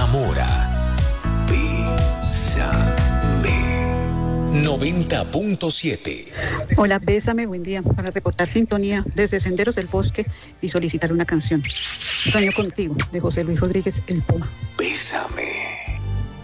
enamora. Bésame. 90.7. Hola, bésame, buen día. Para reportar sintonía desde Senderos del Bosque y solicitar una canción. Sueño contigo, de José Luis Rodríguez, El Puma.